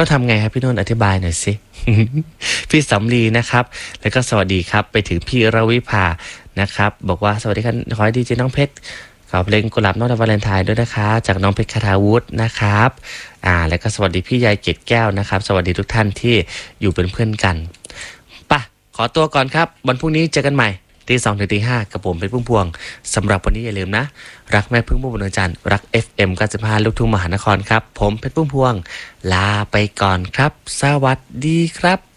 ต้องทำไงครับพี่นนท์อธิบายหน่อยสิ พี่สำลีนะครับแล้วก็สวัสดีครับไปถึงพี่ระวิภานะครับบอกว่าสวัสดีครับขอให้ดีเจน้องเพชรขอเพลงกุหลาบนอกวาเลนไทน์ด้วยนะคะจากน้องเพชรคทาวุฒินะครับแล้วก็สวัสดีพี่ยายเกตแก้วนะครับสวัสดีทุกท่านที่อยู่เป็นเพื่อนกันป่ะขอตัวก่อนครับวันพรุ่งนี้เจอกันใหม่ตี 2 ถึงตี 5กับผมเป็นพุ่มพวงสำหรับวันนี้อย่าลืมนะรักแม่พึ่งพุ่มพวงดวงจันทร์รัก FM 95ลูกทุ่งมหานครครับผมเพชรพุ่มพวงลาไปก่อนครับสวัสดีครับ